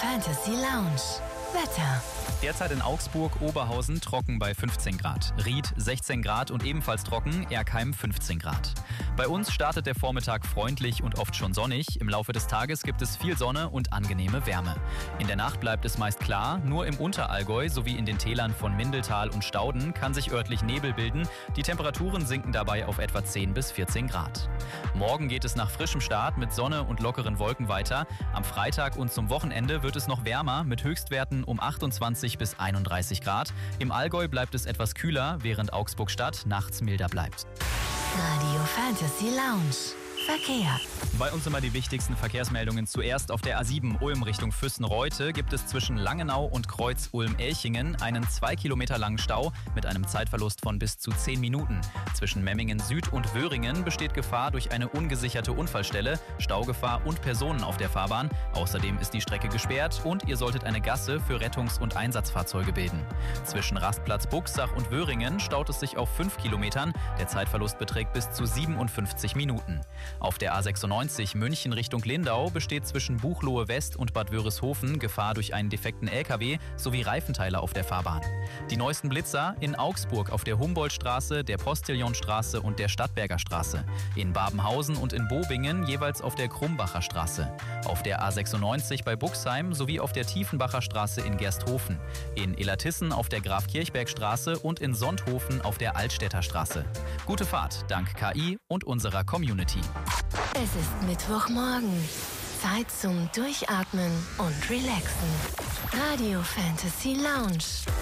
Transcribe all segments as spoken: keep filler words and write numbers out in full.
Fantasy Lounge. Wetter. Derzeit in Augsburg, Oberhausen trocken bei fünfzehn Grad. Ried sechzehn Grad und ebenfalls trocken, Erkheim fünfzehn Grad. Bei uns startet der Vormittag freundlich und oft schon sonnig. Im Laufe des Tages gibt es viel Sonne und angenehme Wärme. In der Nacht bleibt es meist klar. Nur im Unterallgäu sowie in den Tälern von Mindeltal und Stauden kann sich örtlich Nebel bilden. Die Temperaturen sinken dabei auf etwa zehn bis vierzehn Grad. Morgen geht es nach frischem Start mit Sonne und lockeren Wolken weiter. Am Freitag und zum Wochenende wird es noch wärmer mit Höchstwerten um achtundzwanzig bis einunddreißig Grad. Im Allgäu bleibt es etwas kühler, während Augsburg-Stadt nachts milder bleibt. Radio Fantasy Lounge. Verkehr. Bei uns immer die wichtigsten Verkehrsmeldungen. Zuerst auf der A sieben Ulm Richtung Füssen-Reute gibt es zwischen Langenau und Kreuz Ulm-Elchingen einen zwei Kilometer langen Stau mit einem Zeitverlust von bis zu zehn Minuten. Zwischen Memmingen Süd und Wöhringen besteht Gefahr durch eine ungesicherte Unfallstelle, Staugefahr und Personen auf der Fahrbahn. Außerdem ist die Strecke gesperrt und ihr solltet eine Gasse für Rettungs- und Einsatzfahrzeuge bilden. Zwischen Rastplatz Buchsach und Wöhringen staut es sich auf fünf Kilometern. Der Zeitverlust beträgt bis zu siebenundfünfzig Minuten. Auf der A sechsundneunzig München Richtung Lindau besteht zwischen Buchloe West und Bad Wörishofen Gefahr durch einen defekten L K W sowie Reifenteile auf der Fahrbahn. Die neuesten Blitzer in Augsburg auf der Humboldtstraße, der Postillonstraße und der Stadtberger Straße. In Babenhausen und in Bobingen jeweils auf der Krumbacher Straße. Auf der A sechsundneunzig bei Buxheim sowie auf der Tiefenbacher Straße in Gersthofen. In Illertissen auf der Graf-Kirchberg-Straße und in Sonthofen auf der Altstädter Straße. Gute Fahrt dank K I und unserer Community. Es ist Mittwochmorgen. Zeit zum Durchatmen und Relaxen. Radio Fantasy Lounge.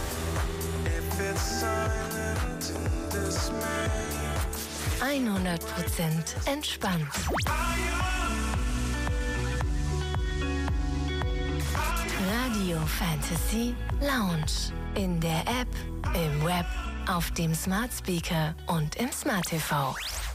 hundert Prozent entspannt. Radio Fantasy Lounge. In der App, im Web, auf dem Smart Speaker und im Smart T V.